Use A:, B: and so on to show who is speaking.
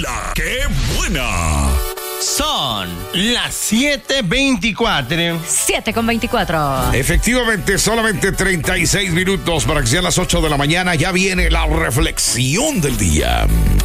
A: La ¡Qué buena!
B: Son las 7:24.
C: 7:24.
A: Efectivamente, solamente 36 minutos para que sean las 8 de la mañana. Ya viene la reflexión del día.